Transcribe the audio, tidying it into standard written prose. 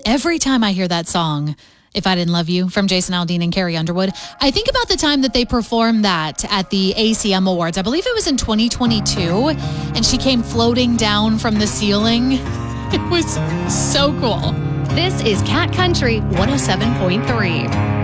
Every time I hear that song, If I Didn't Love You, from Jason Aldean and Carrie Underwood, I think about the time that they performed that at the ACM Awards. I believe it was in 2022, and she came floating down from the ceiling. It was so cool. This is Cat Country 107.3.